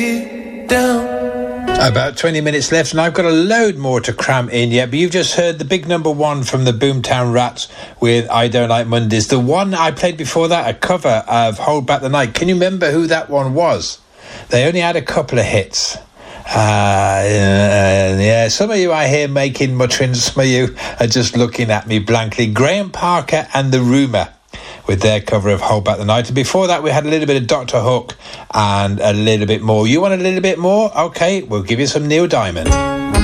About 20 minutes left, and I've got a load more to cram in yet, but you've just heard the big number one from the Boomtown Rats with I Don't Like Mondays. The one I played before that, a cover of Hold Back the Night. Can you remember who that one was? They only had a couple of hits. Yeah, some of you I hear making mutterings, some of you are just looking at me blankly. Graham Parker and The Rumour with their cover of Hold Back the Night. And before that, we had a little bit of Dr. Hook and a little bit more. You want a little bit more? Okay, we'll give you some Neil Diamond.